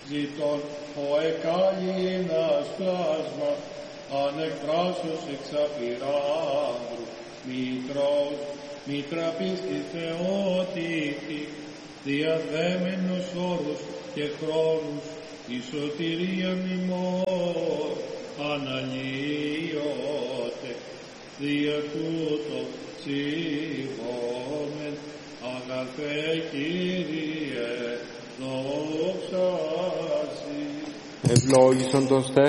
ζητών ο εκάλυνας πλάσμα, ανεκφράσος εξαπειράνδρου, μήτρα πίστης θεότητη, διαδέμενος όρους και χρόνους, η σωτηρία μνημών αναλύωται, δια τούτο συγχώμεν, αγαθέ Κύριε, δόξα σοι. Ευλόγησον τον